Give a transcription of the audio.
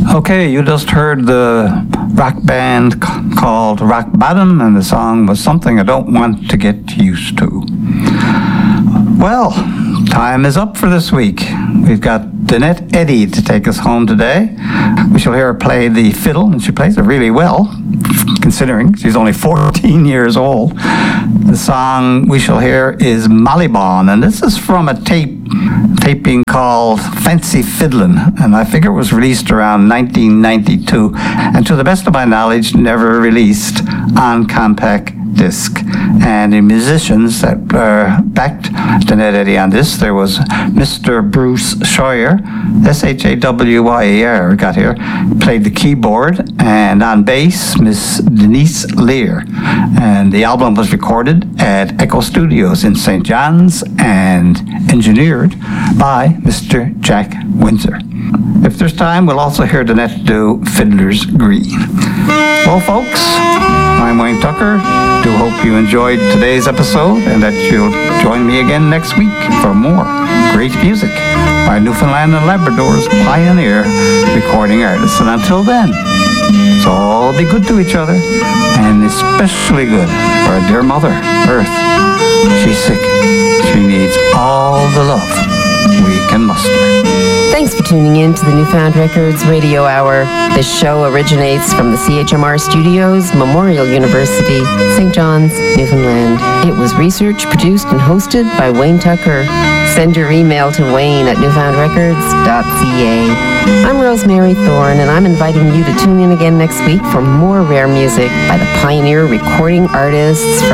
Okay, you just heard the rock band called Rock Bottom, and the song was Something I Don't Want to Get Used to. Well, time is up for this week. We've got Danette Eddy to take us home today. We shall hear her play the fiddle, and she plays it really well, considering she's only 14 years old. The song we shall hear is Malibon, and this is from a taping called Fancy Fiddlin', and I figure it was released around 1992, and to the best of my knowledge, never released on compact disc. And the musicians that backed Danette Eddy on this, there was Mr. Bruce Scheuer, Shawyer, got here, played the keyboard, and on bass, Miss Denise Lear. And the album was recorded at Echo Studios in St. John's and engineered by Mr. Jack Windsor. If there's time, we'll also hear Danette do Fiddler's Green. Well, folks, I'm Wayne Tucker. Do hope you enjoyed today's episode and that you'll join me again next week for more great music by Newfoundland and Labrador's pioneer recording artists. And until then, let's all be good to each other, and especially good for our dear mother, Earth. She's sick. She needs all the love we can muster. Thanks for tuning in to the Newfound Records Radio Hour. This show originates from the CHMR Studios, Memorial University, St. John's, Newfoundland. It was researched, produced, and hosted by Wayne Tucker. Send your email to wayne@newfoundrecords.ca. I'm Rosemary Thorne, and I'm inviting you to tune in again next week for more rare music by the pioneer recording artists